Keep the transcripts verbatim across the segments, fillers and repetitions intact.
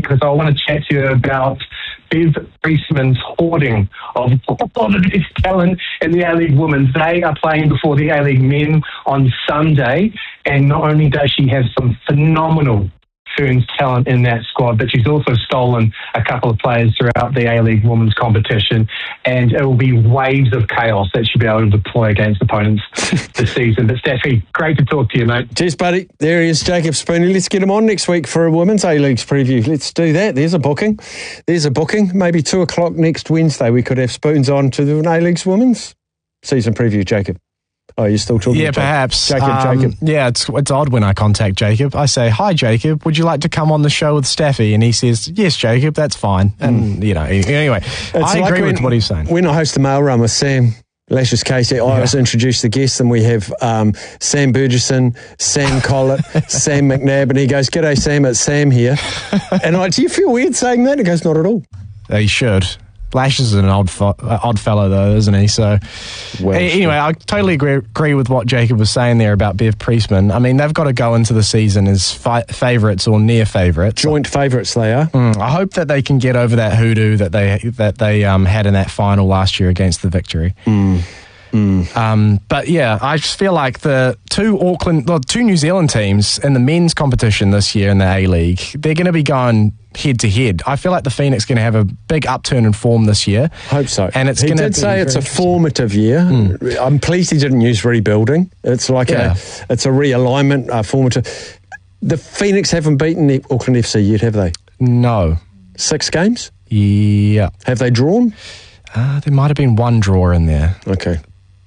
because I want to chat to you about Bev Priestman's hoarding of all of this talent in the A-League Women's. They are playing before the A-League Men on Sunday, and not only does she have some phenomenal Ferns talent in that squad, but she's also stolen a couple of players throughout the A-League Women's competition, and it will be waves of chaos that she'll be able to deploy against opponents this season. But Staffy, great to talk to you, mate. Cheers, buddy. There he is, Jacob Spooney. Let's get him on next week for a Women's A-Leagues preview. Let's do that. There's a booking. There's a booking. Maybe two o'clock next Wednesday we could have Spoons on to the A-Leagues Women's season preview, Jacob. Oh, you're still talking yeah, to perhaps. Jacob, um, Jacob. Yeah, it's it's odd when I contact Jacob. I say, hi, Jacob, would you like to come on the show with Staffy? And he says, yes, Jacob, that's fine. And, mm. you know, anyway, it's I like agree when, with what he's saying. When I host the mail run with Sam Lashes Casey, I Yeah. always introduce the guests, and we have um, Sam Burgesson, Sam Collett, Sam McNabb, and he goes, g'day, Sam, it's Sam here. And I, do you feel weird saying that? And he goes, not at all. He should. Lashes is an odd fo- uh, odd fellow, though, isn't he? So, well, a- anyway, I totally agree, agree with what Jacob was saying there about Bev Priestman. I mean, they've got to go into the season as fi- favourites or near favourites. Joint favourites they are. Mm, I hope that they can get over that hoodoo that they that they um, had in that final last year against the Victory. Mm. Mm. Um, but yeah, I just feel like the two Auckland, well, two New Zealand teams in the men's competition this year in the A-League, they're going to be going head to head. I feel like the Phoenix are going to have a big upturn in form this year. Hope so. And it's he going did to say it's a formative year. Mm. I'm pleased he didn't use rebuilding. It's like yeah. a it's a realignment, uh, formative. The Phoenix haven't beaten the Auckland F C yet, have they? No. Six games? Yeah. Have they drawn? Uh, there might have been one draw in there. Okay.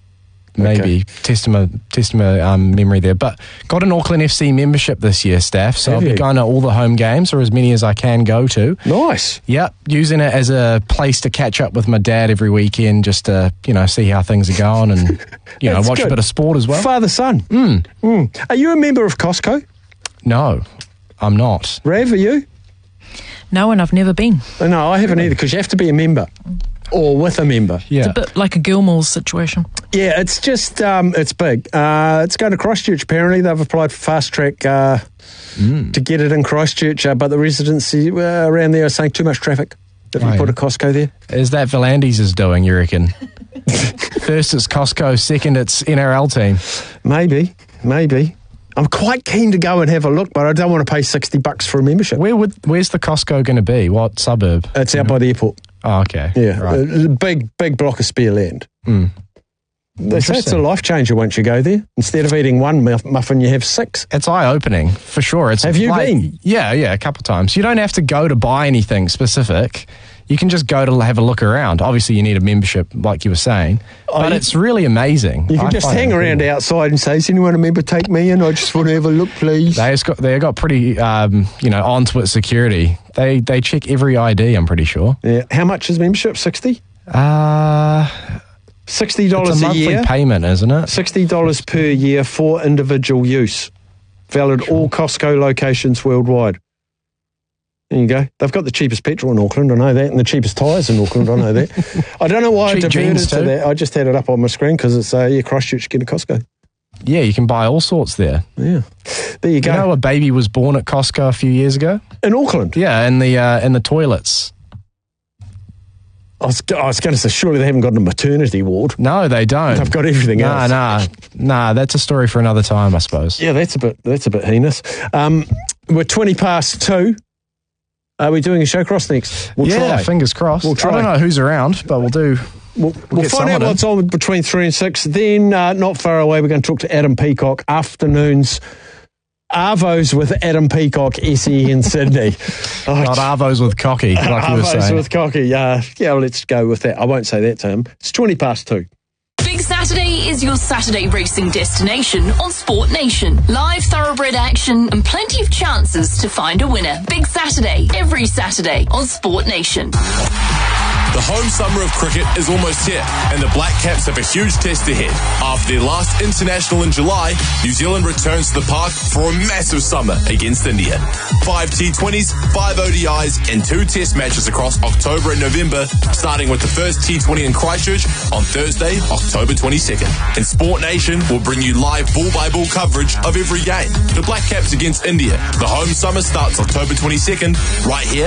Maybe. Okay. Test my, test my um, memory there. But got an Auckland F C membership this year, Staff, so Have I'll be you? going to all the home games, or as many as I can go to. Nice. Yep, using it as a place to catch up with my dad every weekend, just to, you know, see how things are going and, you know, That's watch good. a bit of sport as well. Father-son. Mm. Mm. Are you a member of Costco? No, I'm not. Rav, are you? No, and I've never been. Oh, no, I haven't either, because you have to be a member. Or with a member. Yeah. It's a bit like a Gilmore's situation. Yeah, it's just, um, it's big. Uh, it's going to Christchurch, apparently. They've applied for fast track uh, mm. to get it in Christchurch, uh, but the residents uh, around there are saying too much traffic if Oh, you put yeah. a Costco there. Is that Volandis is doing, you reckon? First it's Costco, second it's N R L team. Maybe, maybe. I'm quite keen to go and have a look, but I don't want to pay sixty bucks for a membership. Where would Where's the Costco going to be? What suburb? It's out by the airport. Oh, okay. Yeah, Right. a big, big block of spare land. Mm. They say it's a Interesting. life changer once you go there. Instead of eating one muff- muffin, you have six. It's eye-opening, for sure. It's Have you like- been? Yeah, yeah, a couple of times. You don't have to go to buy anything specific. You can just go to have a look around. Obviously, you need a membership, like you were saying. Oh, but you- it's really amazing. You can I just find hang it around cool. outside and say, "Is anyone a member? Take me in. I just want to have a look, please." They've got, they've got pretty, um, you know, onto it security. They they check every I D, I'm pretty sure. Yeah. How much is membership? Sixty. Uh, Sixty it's dollars a a, monthly year. payment, isn't it? Sixty dollars per year for individual use. Valid all Costco locations worldwide. There you go. They've got the cheapest petrol in Auckland, I know that, and the cheapest tyres in Auckland, I know that. I don't know why I Cheap diverted jeans to too. that. I just had it up on my screen because it's uh, yeah, Christchurch, get a Costco. Yeah, you can buy all sorts there. Yeah. There you go. You know, a baby was born at Costco a few years ago. in Auckland. Yeah, in the uh, in the toilets. I was, I was going to say, surely they haven't got a maternity ward. No, they don't. They've got everything Nah, else. nah, nah. That's a story for another time, I suppose. Yeah, that's a bit that's a bit heinous. Um, we're twenty past two. Are we doing a show cross next? We'll yeah, try. fingers crossed. We'll try. I don't know who's around, but we'll do. We'll, we'll get find out someone in. what's on between three and six. Then, uh, not far away, we're going to talk to Adam Peacock. Afternoons, Arvos with Adam Peacock, S E N Sydney. Oh, Not Arvos with cocky, like you were Arvos saying. with Cocky. Uh, yeah, well, let's go with that. I won't say that to him. It's twenty past two. Big Saturday is your Saturday racing destination on Sport Nation. Live thoroughbred action and plenty of chances to find a winner. Big Saturday, every Saturday on Sport Nation. The home summer of cricket is almost here, and the Black Caps have a huge test ahead. After their last international in July, New Zealand returns to the park for a massive summer against India. Five T twenties, five O D Is, and two test matches across October and November, starting with the first T twenty in Christchurch on Thursday, October twenty-second. And Sport Nation will bring you live ball-by-ball coverage of every game. The Black Caps against India. The home summer starts October twenty-second, right here